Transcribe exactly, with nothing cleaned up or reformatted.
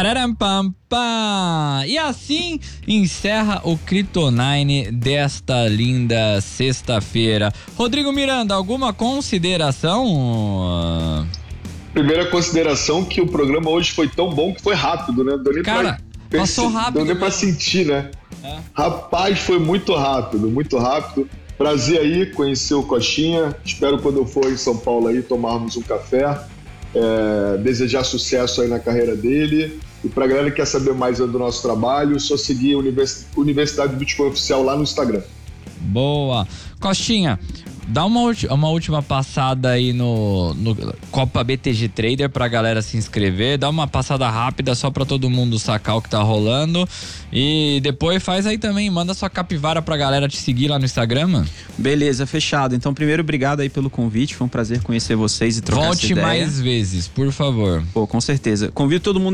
Pararam, pam, pam. E assim encerra o Kryptonine desta linda sexta-feira. Rodrigo Miranda, alguma consideração? Primeira consideração que o programa hoje foi tão bom que foi rápido, né? Deu nem Cara, pra passou rápido. Deu nem pra mesmo. sentir, né? É. Rapaz, foi muito rápido, muito rápido. Prazer aí conhecer o Coxinha. Espero quando eu for em São Paulo aí tomarmos um café. É, desejar sucesso aí na carreira dele. E pra galera que quer saber mais do nosso trabalho, só seguir a Univers... Universidade do Bitcoin Oficial lá no Instagram. Boa. Coxinha, dá uma, uma última passada aí no, no Copa B T G Trader pra galera se inscrever. Dá uma passada rápida só pra todo mundo sacar o que tá rolando. E depois faz aí também, manda sua capivara pra galera te seguir lá no Instagram, mano. Beleza, fechado. Então, primeiro, obrigado aí pelo convite. Foi um prazer conhecer vocês e trocar Volte essa ideia. mais vezes, por favor. Pô, com certeza. Convido todo mundo